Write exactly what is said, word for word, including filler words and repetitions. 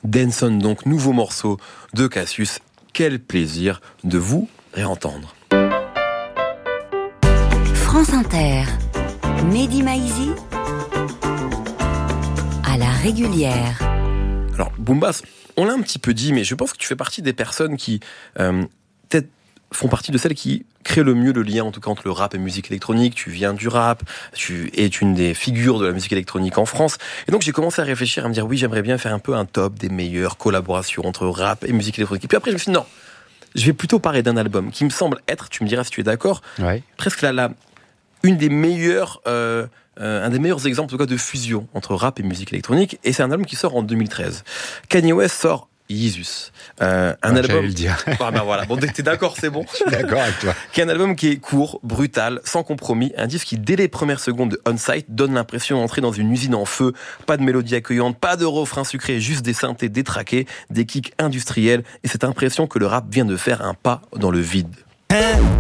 Danson, donc nouveau morceau de Cassius. Quel plaisir de vous réentendre. France Inter, Mehdi Maizi, à la régulière. Alors, Boombas, on l'a un petit peu dit, mais je pense que tu fais partie des personnes qui, euh, peut-être, font partie de celles qui créent le mieux le lien, en tout cas, entre le rap et la musique électronique. Tu viens du rap, tu es une des figures de la musique électronique en France. Et donc, j'ai commencé à réfléchir, à me dire, oui, j'aimerais bien faire un peu un top des meilleures collaborations entre rap et musique électronique. Et puis après, je me suis dit, non, je vais plutôt parler d'un album qui me semble être, tu me diras si tu es d'accord, ouais. presque la, la, une des meilleures... Euh, Euh, un des meilleurs exemples en tout cas de fusion entre rap et musique électronique, et c'est un album qui sort en deux mille treize. Kanye West sort Yeezus, euh, un ouais, album. J'allais le dire. Ah ben voilà, bon, t'es d'accord, c'est bon. Je suis d'accord avec toi. Qui est un album qui est court, brutal, sans compromis, un disque qui dès les premières secondes de On Site donne l'impression d'entrer dans une usine en feu. Pas de mélodie accueillante, pas de refrain sucré, juste des synthés détraqués, des kicks industriels, et cette impression que le rap vient de faire un pas dans le vide.